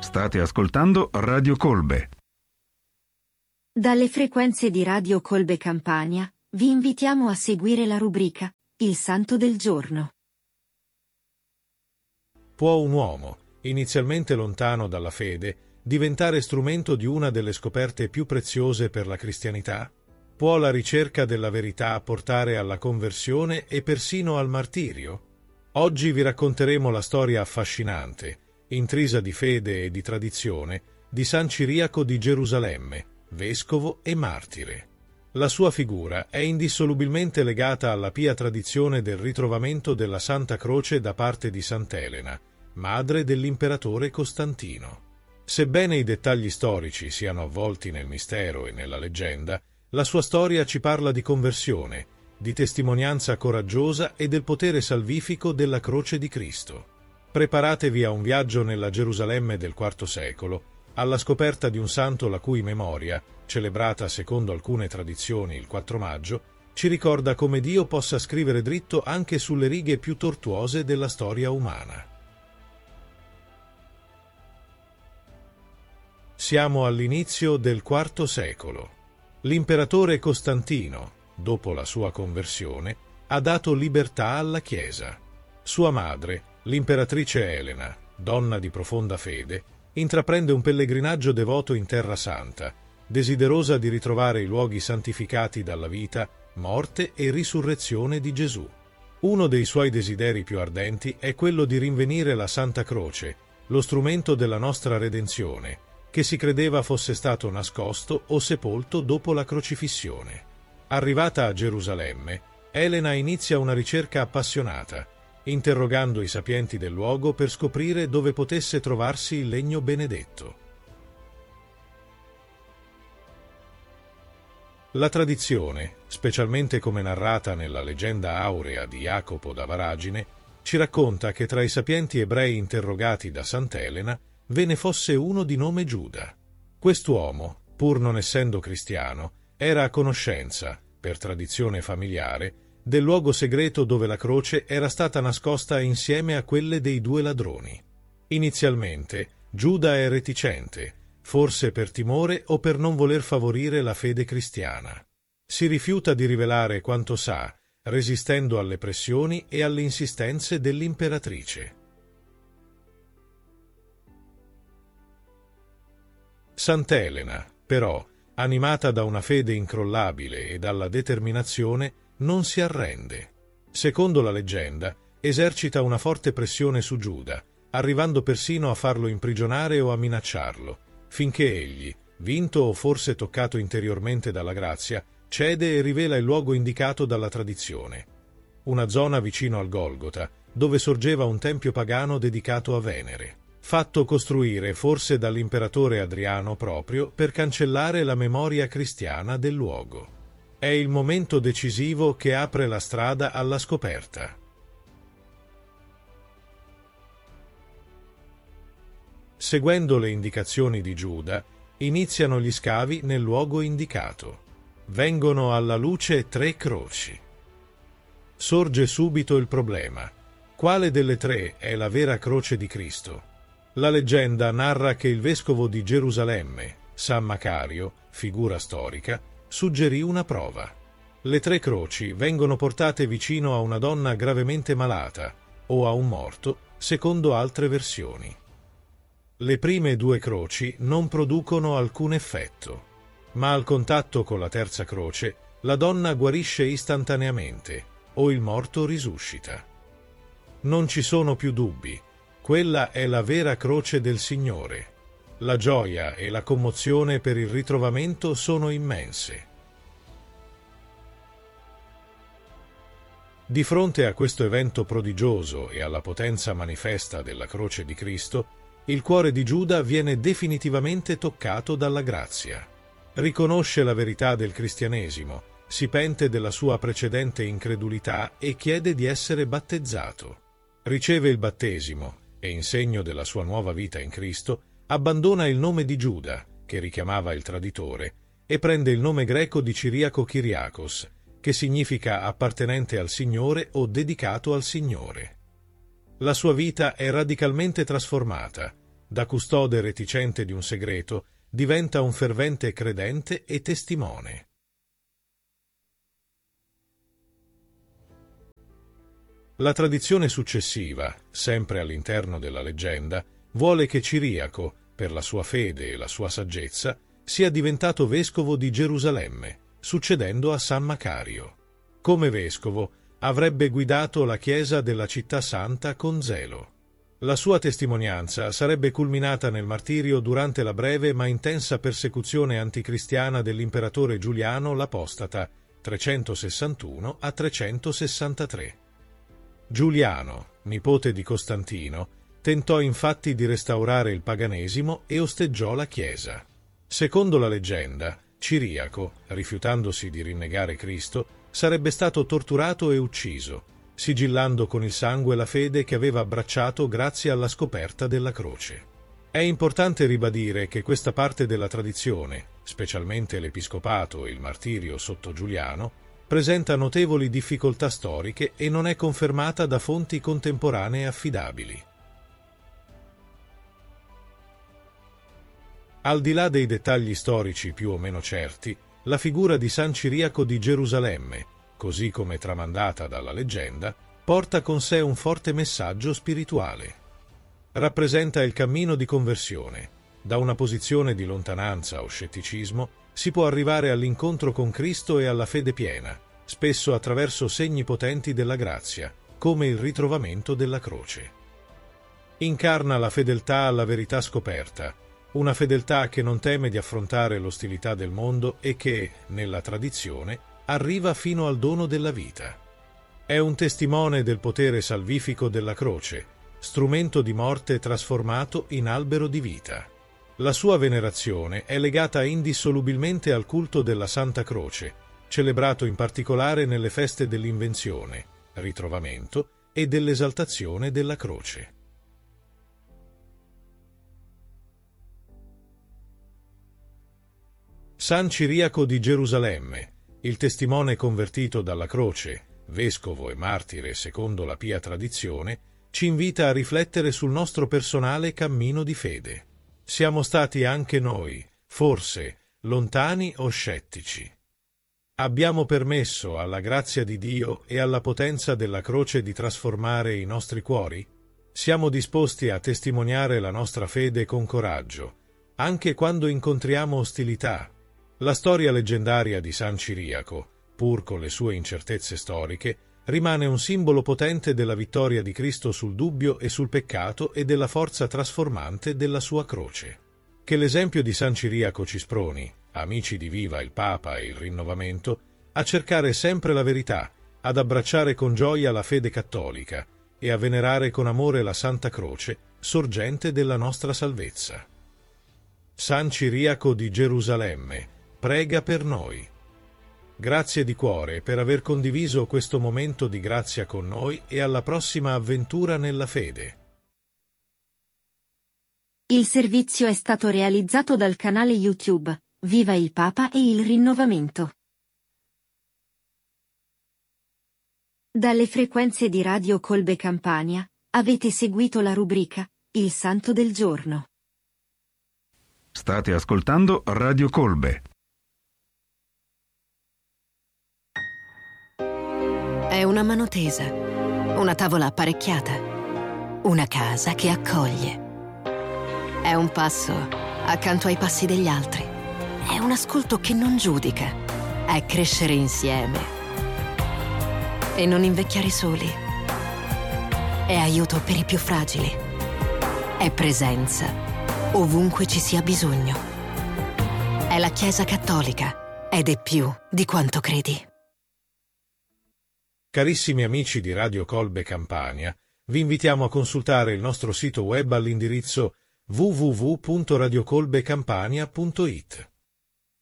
State ascoltando Radio Colbe. Dalle frequenze di Radio Colbe Campania, vi invitiamo a seguire la rubrica Il Santo del Giorno. Può un uomo, inizialmente lontano dalla fede, diventare strumento di una delle scoperte più preziose per la cristianità? Può la ricerca della verità portare alla conversione e persino al martirio? Oggi vi racconteremo la storia affascinante, intrisa di fede e di tradizione, di San Ciriaco di Gerusalemme, vescovo e martire. La sua figura è indissolubilmente legata alla pia tradizione del ritrovamento della Santa Croce da parte di Sant'Elena, madre dell'imperatore Costantino. Sebbene i dettagli storici siano avvolti nel mistero e nella leggenda, la sua storia ci parla di conversione, di testimonianza coraggiosa e del potere salvifico della Croce di Cristo. Preparatevi a un viaggio nella Gerusalemme del IV secolo, alla scoperta di un santo la cui memoria, celebrata secondo alcune tradizioni il 4 maggio, ci ricorda come Dio possa scrivere dritto anche sulle righe più tortuose della storia umana. Siamo all'inizio del IV secolo. L'imperatore Costantino, dopo la sua conversione, ha dato libertà alla Chiesa. Sua madre, l'imperatrice Elena, donna di profonda fede, intraprende un pellegrinaggio devoto in Terra Santa, desiderosa di ritrovare i luoghi santificati dalla vita, morte e risurrezione di Gesù. Uno dei suoi desideri più ardenti è quello di rinvenire la Santa Croce, lo strumento della nostra redenzione, che si credeva fosse stato nascosto o sepolto dopo la crocifissione. Arrivata a Gerusalemme, Elena inizia una ricerca appassionata, interrogando i sapienti del luogo per scoprire dove potesse trovarsi il legno benedetto. La tradizione, specialmente come narrata nella leggenda aurea di Jacopo da Varagine, ci racconta che tra i sapienti ebrei interrogati da Sant'Elena ve ne fosse uno di nome Giuda. Quest'uomo, pur non essendo cristiano, era a conoscenza, per tradizione familiare, del luogo segreto dove la croce era stata nascosta insieme a quelle dei 2 ladroni. Inizialmente, Giuda è reticente, forse per timore o per non voler favorire la fede cristiana. Si rifiuta di rivelare quanto sa, resistendo alle pressioni e alle insistenze dell'imperatrice. Sant'Elena, però, animata da una fede incrollabile e dalla determinazione, non si arrende. Secondo la leggenda, esercita una forte pressione su Giuda, arrivando persino a farlo imprigionare o a minacciarlo, finché egli, vinto o forse toccato interiormente dalla grazia, cede e rivela il luogo indicato dalla tradizione. Una zona vicino al Golgota, dove sorgeva un tempio pagano dedicato a Venere, fatto costruire forse dall'imperatore Adriano proprio per cancellare la memoria cristiana del luogo. È il momento decisivo che apre la strada alla scoperta. Seguendo le indicazioni di Giuda, iniziano gli scavi nel luogo indicato. Vengono alla luce 3 croci. Sorge subito il problema: quale delle 3 è la vera croce di Cristo? La leggenda narra che il vescovo di Gerusalemme, San Macario, figura storica, suggerì una prova. Le 3 croci vengono portate vicino a una donna gravemente malata o a un morto, secondo altre versioni. Le prime 2 croci non producono alcun effetto, ma al contatto con la terza croce la donna guarisce istantaneamente o il morto risuscita. Non ci sono più dubbi, quella è la vera croce del Signore. La gioia e la commozione per il ritrovamento sono immense. Di fronte a questo evento prodigioso e alla potenza manifesta della croce di Cristo, il cuore di Giuda viene definitivamente toccato dalla grazia. Riconosce la verità del cristianesimo, si pente della sua precedente incredulità e chiede di essere battezzato. Riceve il battesimo e, in segno della sua nuova vita in Cristo, abbandona il nome di Giuda, che richiamava il traditore, e prende il nome greco di Ciriaco Kyriakos, che significa appartenente al Signore o dedicato al Signore. La sua vita è radicalmente trasformata. Da custode reticente di un segreto, diventa un fervente credente e testimone. La tradizione successiva, sempre all'interno della leggenda, vuole che Ciriaco, per la sua fede e la sua saggezza, sia diventato vescovo di Gerusalemme, succedendo a San Macario. Come vescovo, avrebbe guidato la Chiesa della città santa con zelo. La sua testimonianza sarebbe culminata nel martirio durante la breve ma intensa persecuzione anticristiana dell'imperatore Giuliano l'Apostata, 361 a 363. Giuliano, nipote di Costantino, tentò infatti di restaurare il paganesimo e osteggiò la Chiesa. Secondo la leggenda, Ciriaco, rifiutandosi di rinnegare Cristo, sarebbe stato torturato e ucciso, sigillando con il sangue la fede che aveva abbracciato grazie alla scoperta della croce. È importante ribadire che questa parte della tradizione, specialmente l'episcopato e il martirio sotto Giuliano, presenta notevoli difficoltà storiche e non è confermata da fonti contemporanee affidabili. Al di là dei dettagli storici più o meno certi, la figura di San Ciriaco di Gerusalemme, così come tramandata dalla leggenda, porta con sé un forte messaggio spirituale. Rappresenta il cammino di conversione. Da una posizione di lontananza o scetticismo si può arrivare all'incontro con Cristo e alla fede piena, spesso attraverso segni potenti della grazia, come il ritrovamento della croce. Incarna la fedeltà alla verità scoperta, una fedeltà che non teme di affrontare l'ostilità del mondo e che, nella tradizione, arriva fino al dono della vita. È un testimone del potere salvifico della croce, strumento di morte trasformato in albero di vita. La sua venerazione è legata indissolubilmente al culto della Santa Croce, celebrato in particolare nelle feste dell'Invenzione, Ritrovamento e dell'Esaltazione della Croce. San Ciriaco di Gerusalemme, il testimone convertito dalla croce, vescovo e martire secondo la pia tradizione, ci invita a riflettere sul nostro personale cammino di fede. Siamo stati anche noi, forse, lontani o scettici. Abbiamo permesso alla grazia di Dio e alla potenza della croce di trasformare i nostri cuori? Siamo disposti a testimoniare la nostra fede con coraggio, anche quando incontriamo ostilità. La storia leggendaria di San Ciriaco, pur con le sue incertezze storiche, rimane un simbolo potente della vittoria di Cristo sul dubbio e sul peccato e della forza trasformante della sua croce. Che l'esempio di San Ciriaco ci sproni, amici di Viva il Papa e il Rinnovamento, a cercare sempre la verità, ad abbracciare con gioia la fede cattolica e a venerare con amore la Santa Croce, sorgente della nostra salvezza. San Ciriaco di Gerusalemme, prega per noi. Grazie di cuore per aver condiviso questo momento di grazia con noi e alla prossima avventura nella fede. Il servizio è stato realizzato dal canale YouTube Viva il Papa e il Rinnovamento. Dalle frequenze di Radio Colbe Campania, avete seguito la rubrica Il Santo del Giorno. State ascoltando Radio Colbe. È una mano tesa, una tavola apparecchiata, una casa che accoglie. È un passo accanto ai passi degli altri. È un ascolto che non giudica. È crescere insieme. E non invecchiare soli. È aiuto per i più fragili. È presenza ovunque ci sia bisogno. È la Chiesa Cattolica ed è più di quanto credi. Carissimi amici di Radio Colbe Campania, vi invitiamo a consultare il nostro sito web all'indirizzo www.radiocolbecampania.it.